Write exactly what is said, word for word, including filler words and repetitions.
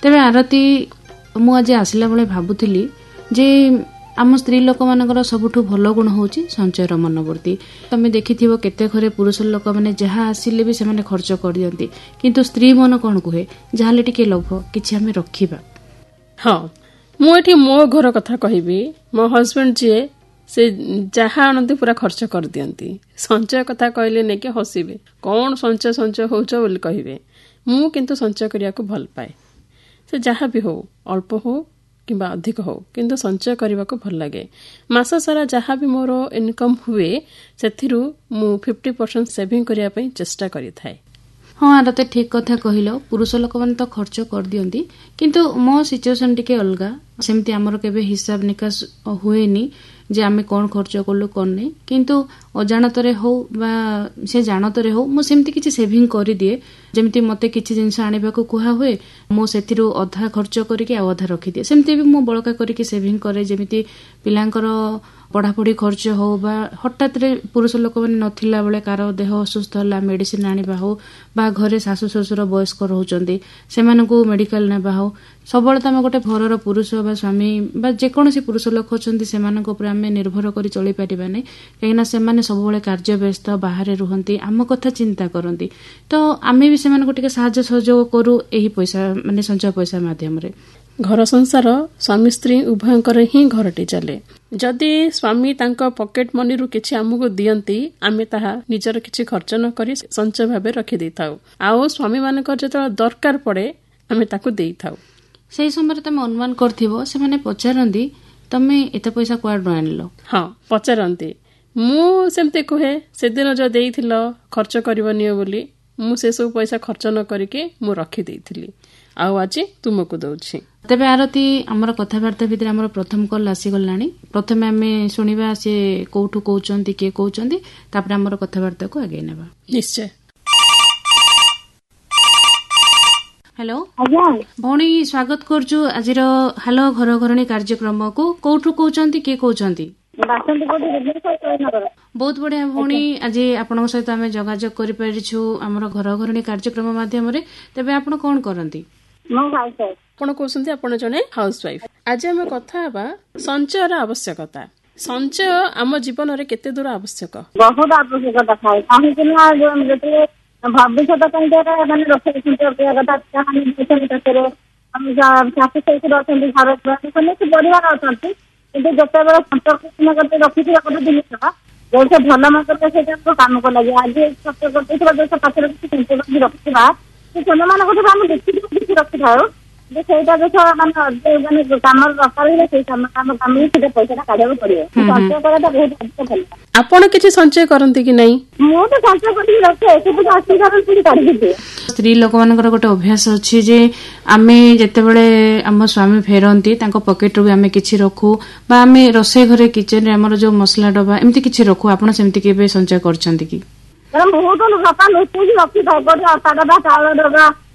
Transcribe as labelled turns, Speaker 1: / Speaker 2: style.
Speaker 1: तेबे आरती मु आज आसला बेले भाबुଥିଲି जे आम स्त्री लोक मानकर सबुठु भल गुण होची संचयर मनोवृत्ति। तमे देखिथिबो केते घरे पुरुष लोक माने जहा आसिले भी से माने खर्च कर दियंती, किंतु स्त्री मन कोन कुहे जाहाले टिके लोभ किछि हमें रखिबा।
Speaker 2: हां मु एठी मो घर कथा कहिबी, मो हस्बैंड जे से जहा आनंदी पूरा खर्च कर दियंती। संचय कथा कहले ने के हसीबे, कोन संचय संचय होचो बोली कहिबे। मु किंतु संचय करिया को भल पाए, से जहा भी हो अल्प हो किंबा अधिक हो, किंतु संचय करने को भल लगे। मास सारा जहाँ भी मोर इनकम हुए सेथिरु मु फिफ्टी परसेंट सेविंग करने पे चेष्टा करी थाए।
Speaker 1: हाँ आरते ठीक कथा कहिलो, पुरुष लोक माने तो खर्च कर दियंती, किंतु मो सिचुएशन टिके अलगा। सेमती हमर केबे हिसाब निकास हुएनी जे आमे कोन खर्च करलु कोन नै, किंतु अजाणतरे हो बा से जानतरे हो मो सेमती किछि सेविंग करि दिए। जेमती मते किछि जिंस आनिबा को कुहा हुए मो सेथिरु अधा खर्च करिके आ अधा रखि दिए। सेमती भी मो बळका करिके सेविंग करे, जेमिति पिलांकर पढ़ापढ़ी खर्च हो बा हठात रे पुरुष लोक माने नथिला बेले कार देह असुस्थ होला मेडिसिन आनिबा हो बा घरे सासु ससुर वयस्क रहउचंदी सेमानकु मेडिकल नेबा हो, सबले तमे गोटे घरर पुरुष बा स्वामी बा जेकोसी पुरुष लोक अछंती सेमानक ऊपर आमे निर्भर करी चली परिबा नै, काहेना सेमाने सबले कार्य व्यस्त बाहरे रुहंती, आम कथा चिंता करंती। तो आमे भी सेमानक टिके सहाय्य सहयोग करू एही पैसा माने संचय पैसा माध्यम रे।
Speaker 2: घर संसार स्वामी स्त्री उभयंकर ही घरटी चले। जदि स्वामी तांको पॉकेट मनी रु किछि हमकु दियंती, आमे ताहा निजर किछि खर्च न करी संचय भाबे रखि देथाउ, आउ स्वामी मानकर जतरा दरकार पड़े आमे ताकु देइथाउ।
Speaker 1: सेही समय तमे अनुमान करथिबो से माने पचारंती तमे एते पैसा कुआड आनिलो।
Speaker 2: हां पचारंती, मु सेमते कहे से दिन जो देइथिलो खर्च करबनियो बोली मु से सब पैसा खर्च न करिके मु रखि देइथिली, आउ आज तुमको दउछि।
Speaker 1: तेबे आरती हमर कथावार्ता भितर हमर प्रथम कॉल आसी गलानी। प्रथमे हमें सुनिबा से कोठु कहउचंती के कहउचंती, तापर हमर कथावार्ता को आगे नेबा।
Speaker 2: निश्चय।
Speaker 1: हेलो
Speaker 3: आज्ञा
Speaker 1: भौणी स्वागत करछु आजिर हेलो घर घरणी कार्यक्रम को। कोठु कहउचंती के कहउचंती?
Speaker 3: बासंती कोठी भुवनेश्वर।
Speaker 1: बहुत बढ़िया भौणी, आज आपन सहित आमे जोगाजोग करि परिछु हमर घर घरणी कार्यक्रम माध्यम रे। तेबे आपण कोन करंती?
Speaker 3: मो हाउस वाइफ।
Speaker 2: कोन कहउसंती आपण जने हाउस वाइफ। आज हम कथा हबा संचयर आवश्यकता। संचय आम जीवन रे केते दूर आवश्यक?
Speaker 3: बहुत आवश्यकता थाए, काहे कि ना जो जते भविष्य पई जे माने रखे संचय कथा कहानी देसन तरे हम सासु ससुर अछंती घर में परिवार अछंती, किंतु जते बेला संपर्क न करते रखिथिबा कथा दिनसा जो भल मत से काम को लगे। आज सत्य करते जो पात्र संचय रखिथिबा से मान को हम देखि रखि थाओ जे सेटा जो माने माने काम दरकार है से काम काम काम से पैसा काढे पड़ियो। संचय करता बहुत अच्छा भल।
Speaker 2: आपण किछि संचय करंती कि नहीं?
Speaker 3: मु तो संचय करि रखे सब आसी कारण से काढि दे।
Speaker 1: स्त्री लोक मानकर गोटे अभ्यास अछि जे आमे जते बेले हम स्वामी फेरंती तांको पॉकेट रो आमे किछि रखू बा आमे रोसे घरे किचन रे हमर जो मसला डबा एम्ति किछि रखू। आपण सेम्ति केबे संचय करछंती कि?
Speaker 3: मु तो बापा लोक रखि थाए, बड आटा डबा चावल डबा